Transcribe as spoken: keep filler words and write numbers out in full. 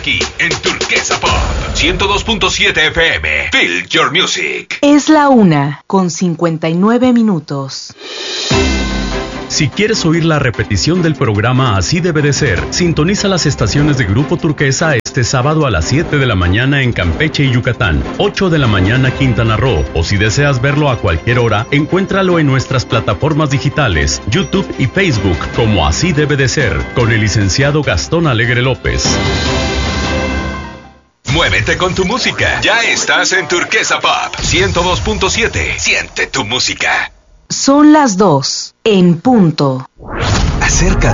Aquí en Turquesa Pop ciento dos punto siete F M. Feel your music. Es la una con cincuenta y nueve minutos. Si quieres oír la repetición del programa Así Debe de Ser, sintoniza las estaciones de Grupo Turquesa este sábado a las siete de la mañana en Campeche y Yucatán, ocho de la mañana Quintana Roo, o si deseas verlo a cualquier hora, encuéntralo en nuestras plataformas digitales, YouTube y Facebook como Así Debe de Ser, con el licenciado Gastón Alegre López. Muévete con tu música. Ya estás en Turquesa Pop ciento dos punto siete. Siente tu música. Son las dos en punto. Acerca